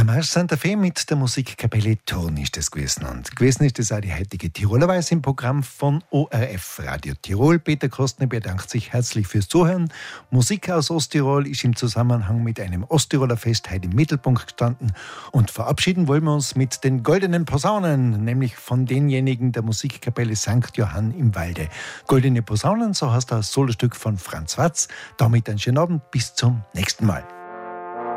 Marsch Santa Fe mit der Musikkapelle Thurn ist das gewesen. Und gewesen ist das auch die heutige Tirolerweise im Programm von ORF Radio Tirol. Peter Kostner bedankt sich herzlich fürs Zuhören. Musik aus Osttirol ist im Zusammenhang mit einem Osttiroler Fest heute im Mittelpunkt gestanden. Und verabschieden wollen wir uns mit den Goldenen Posaunen, nämlich von denjenigen der Musikkapelle St. Johann im Walde. Goldene Posaunen, so heißt das Solostück von Franz Watz. Damit einen schönen Abend, bis zum nächsten Mal.